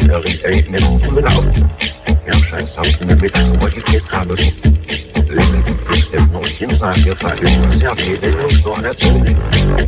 Erimnet ungelaufen. Erscheint Sound mit Originalkabel. Leben ist im Neuen Sagen gefallen, was ja geht in uns so erzählen.